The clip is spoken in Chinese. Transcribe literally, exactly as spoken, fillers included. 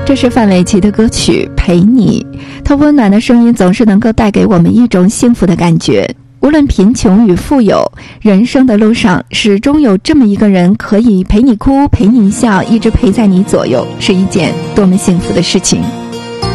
这是范玮琪的歌曲《陪你》，它温暖的声音总是能够带给我们一种幸福的感觉。无论贫穷与富有，人生的路上始终有这么一个人可以陪你哭，陪你笑，一直陪在你左右，是一件多么幸福的事情。